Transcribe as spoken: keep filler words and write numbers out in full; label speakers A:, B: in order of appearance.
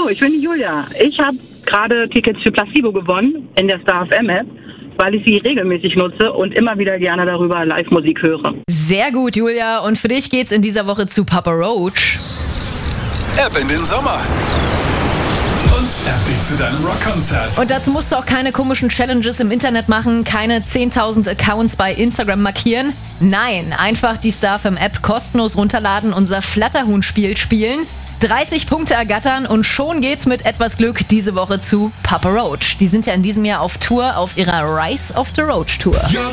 A: Hallo, ich bin die Julia. Ich habe gerade Tickets für Placebo gewonnen in der Star F M-App, weil ich sie regelmäßig nutze und immer wieder gerne darüber Live-Musik höre.
B: Sehr gut, Julia. Und für dich geht's in dieser Woche zu Papa Roach.
C: App in den Sommer. Und App dich zu deinem Rockkonzert.
B: Und dazu musst du auch keine komischen Challenges im Internet machen, keine zehntausend Accounts bei Instagram markieren. Nein, einfach die Star F M-App kostenlos runterladen, unser Flatterhuhn-Spiel spielen, dreißig Punkte ergattern und schon geht's mit etwas Glück diese Woche zu Papa Roach. Die sind ja in diesem Jahr auf Tour, auf ihrer Rise of the Roach Tour.
C: Your